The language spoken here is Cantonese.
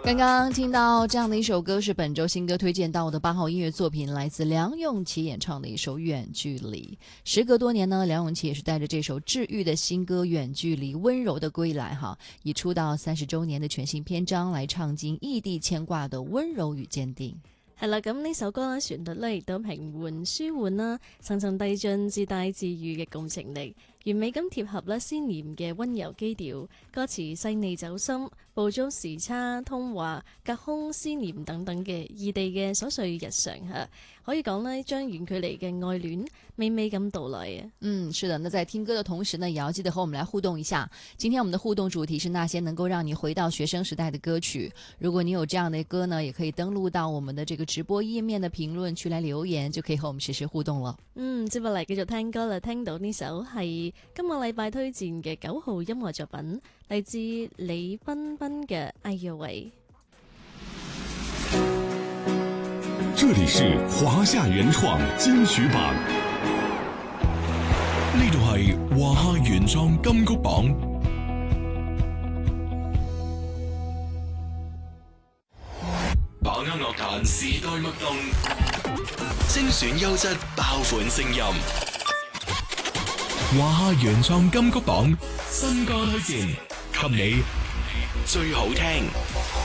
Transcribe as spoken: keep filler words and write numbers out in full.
刚刚听到这样的一首歌，是本周新歌推荐到的八号音乐作品，来自梁咏琪演唱的一首《远距离》。时隔多年呢，梁咏琪也是带着这首治愈的新歌《遠距離》溫柔的歸來哈，以出道三十周年的全新篇章來唱盡異地牽掛的溫柔與堅定。 係啦，咁呢首歌咧旋律咧亦都平緩舒緩啦，層層遞進自帶治愈嘅共情力，完美咁貼合咧鮮豔嘅溫柔基調，歌詞細膩走心，捕捉時差、通話、隔空思念等等嘅異地嘅瑣碎日常嚇，可以講呢將遠距離嘅愛戀美美咁道來啊！ 嗯，是的，那在聽歌的同時呢，也要記得和我們來互動一下。今天我們的互動主題是那些能夠讓你回到學生時代的歌曲。如果你有這樣的歌呢，也可以登錄到我們的這個直播頁面的評論區來留言，就可以和我們實時互動了。 嗯，接落嚟繼續聽歌啦，聽到呢首係今個禮拜推薦嘅九號音樂作品，嚟自李彬彬嘅《哎呀喂》。 這裡是華夏原創金曲榜，呢度係華夏原創金曲榜。把握樂壇時代脈動，精選優質爆款聲音。華夏原創金曲榜新歌推薦，給你最好聽。